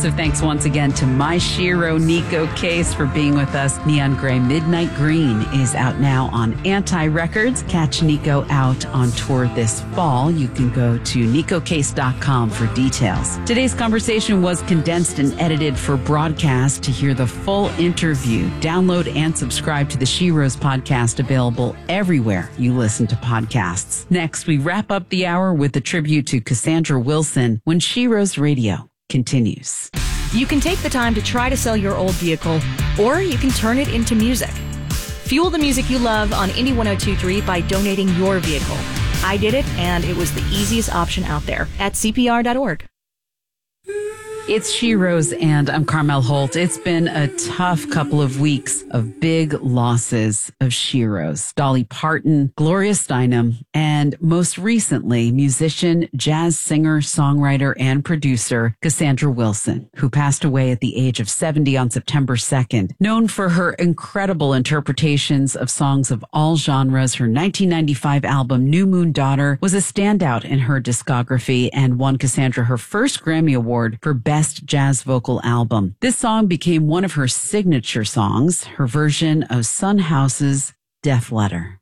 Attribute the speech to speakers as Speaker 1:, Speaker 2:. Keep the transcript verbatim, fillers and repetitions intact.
Speaker 1: Massive thanks once again to my Shiro Nico Case for being with us. Neon Gray Midnight Green is out now on Anti Records. Catch Nico out on tour this fall. You can go to nico case dot com for details. Today's conversation was condensed and edited for broadcast. To hear the full interview, download and subscribe to the Shiro's podcast, available everywhere you listen to podcasts. Next, we wrap up the hour with a tribute to Cassandra Wilson when Shiro's Radio continues.
Speaker 2: You can take the time to try to sell your old vehicle, or you can turn it into music. Fuel the music you love on Indie one oh two point three by donating your vehicle. I did it, and it was the easiest option out there at C P R dot org.
Speaker 1: It's Shiro's, and I'm Carmel Holt. It's been a tough couple of weeks of big losses of Shiro's. Dolly Parton, Gloria Steinem, and most recently, musician, jazz singer, songwriter, and producer Cassandra Wilson, who passed away at the age of seventy on September second. Known for her incredible interpretations of songs of all genres, her nineteen ninety-five album New Moon Daughter was a standout in her discography and won Cassandra her first Grammy Award for Best Jazz Vocal Album. This song became one of her signature songs, her version of Son House's Death Letter.